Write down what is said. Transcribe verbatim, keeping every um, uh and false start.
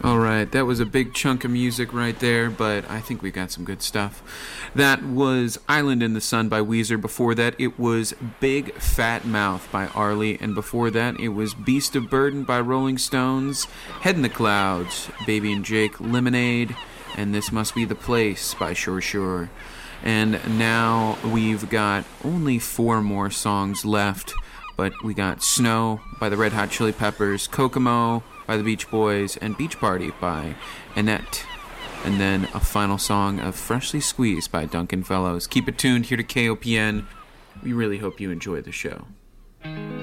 All right, that was a big chunk of music right there, but I think we got some good stuff. That was Island in the Sun by Weezer. Before that, it was Big Fat Mouth by Arlie. And before that, it was Beast of Burden by Rolling Stones, Head in the Clouds, Baby and Jake, Lemonade, and This Must Be the Place by Sure Sure. And now we've got only four more songs left, but we got Snow by the Red Hot Chili Peppers, Kokomo by the Beach Boys, and Beach Party by Annette. And then a final song of Freshly Squeezed by Duncan Fellows. Keep it tuned here to K O P N. We really hope you enjoy the show.